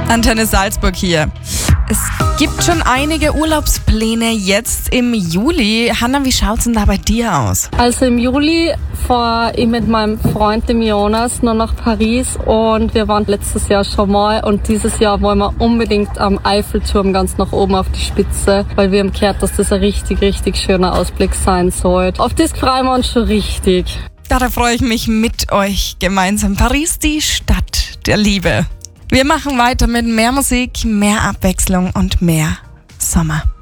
Antenne Salzburg hier. Es gibt schon einige Urlaubspläne jetzt im Juli. Hanna, wie schaut's denn da bei dir aus? Also im Juli fahre ich mit meinem Freund, dem Jonas, noch nach Paris und wir waren letztes Jahr schon mal und dieses Jahr wollen wir unbedingt am Eiffelturm ganz nach oben auf die Spitze, weil wir haben gehört, dass das ein richtig, richtig schöner Ausblick sein soll. Auf das freuen wir uns schon richtig. Da freue ich mich mit euch gemeinsam. Paris, die Stadt der Liebe. Wir machen weiter mit mehr Musik, mehr Abwechslung und mehr Sommer.